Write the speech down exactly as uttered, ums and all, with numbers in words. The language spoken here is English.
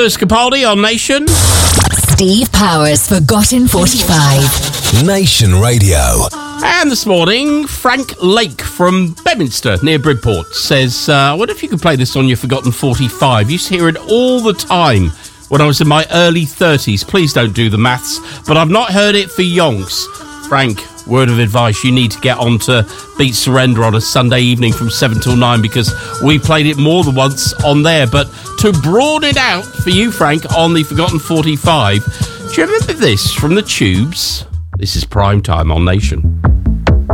Lewis Capaldi on Nation. Steve Powers, Forgotten forty-five. Nation Radio. And this morning, Frank Lake from Bedminster, near Bridport, says, uh, I wonder if you could play this on your Forgotten forty-five. Used to hear it all the time when I was in my early thirties. Please don't do the maths, but I've not heard it for yonks. Frank, word of advice, you need to get on to Beat Surrender on a Sunday evening from seven till nine, because we played it more than once on there. But to broaden it out for you, Frank, on the Forgotten forty-five, do you remember this from the Tubes? This is Prime Time on Nation.